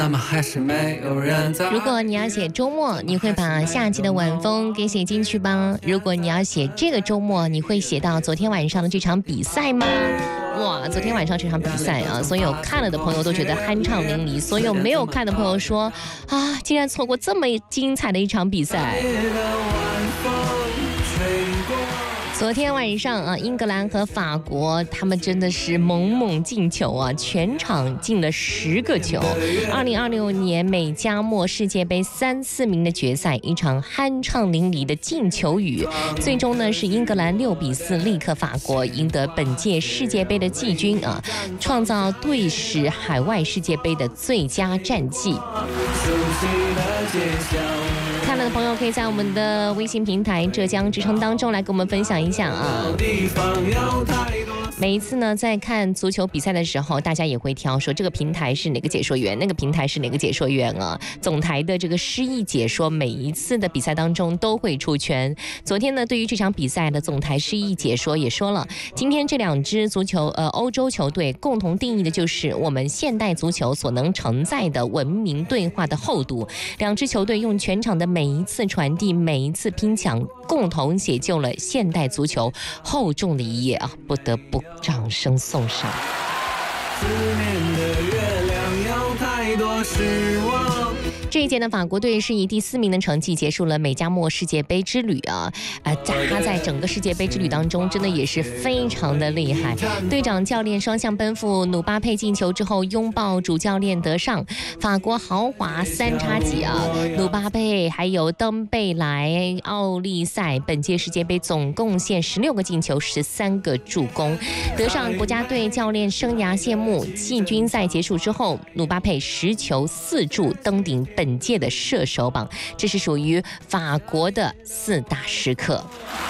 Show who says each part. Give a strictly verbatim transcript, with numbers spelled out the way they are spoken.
Speaker 1: 那么还是没有人在。
Speaker 2: 如果你要写周末，你会把夏季的晚风给写进去吗？如果你要写这个周末，你会写到昨天晚上的这场比赛吗？哇，昨天晚上这场比赛啊，所有看了的朋友都觉得酣畅淋漓，所有没有看的朋友说啊，竟然错过这么精彩的一场比赛。昨天晚上啊，英格兰和法国他们真的是猛猛进球啊，全场进了十个球。二零二六年美加墨世界杯三四名的决赛，一场酣畅淋漓的进球雨，最终呢是英格兰六比四力克法国，赢得本届世界杯的季军啊，创造队史海外世界杯的最佳战绩。看了的朋友可以在我们的微信平台浙江之声当中来跟我们分享一下啊。每一次呢在看足球比赛的时候，大家也会挑说这个平台是哪个解说员，那个平台是哪个解说员啊。总台的这个诗意解说每一次的比赛当中都会出圈。昨天呢对于这场比赛的总台诗意解说也说了，今天这两支足球呃欧洲球队共同定义的就是我们现代足球所能承载的文明对话的厚度。两支球队用全场的每一次传递，每一次拼抢，共同写就了现代足球厚重的一页啊！不得不掌声送上。思念的月亮有太多失望。这一届的法国队是以第四名的成绩结束了美加墨世界杯之旅啊！呃，他在整个世界杯之旅当中真的也是非常的厉害。队长教练双向奔赴，努巴佩进球之后拥抱主教练得上。法国豪华三叉戟啊，努巴佩还有登贝莱、奥利塞，本届世界杯总贡献十六个进球，十三个助攻。得上国家队教练生涯谢幕，季军赛结束之后，努巴佩十球四助登顶本届的射手榜，这是属于法国的四大时刻。